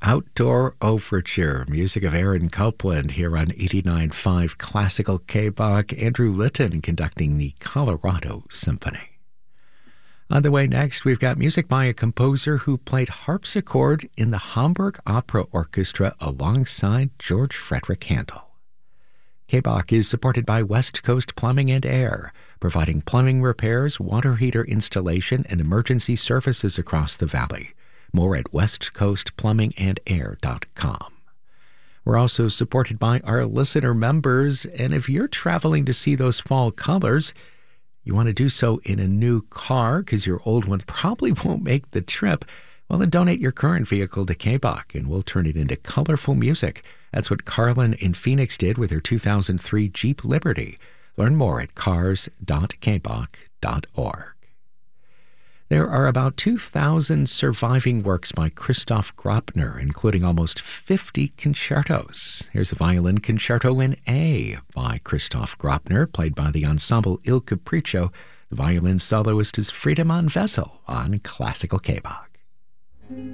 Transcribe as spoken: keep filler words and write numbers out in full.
Outdoor Overture, music of Aaron Copland here on eighty-nine point five Classical K-Bach. Andrew Litton conducting the Colorado Symphony. On the way next, we've got music by a composer who played harpsichord in the Hamburg Opera Orchestra alongside George Frederick Handel. K-Bach is supported by West Coast Plumbing and Air, providing plumbing repairs, water heater installation, and emergency services across the valley. More at west coast plumbing and air dot com. We're also supported by our listener members, and if you're traveling to see those fall colors, you want to do so in a new car because your old one probably won't make the trip, well, then donate your current vehicle to K-Bach, and we'll turn it into colorful music. That's what Carlin in Phoenix did with her two thousand three Jeep Liberty. Learn more at cars dot k bach dot org. There are about two thousand surviving works by Christoph Graupner, including almost fifty concertos. Here's a violin concerto in A by Christoph Graupner, played by the ensemble Il Capriccio. The violin soloist is Friedemann Wessel on Classical K-Bach.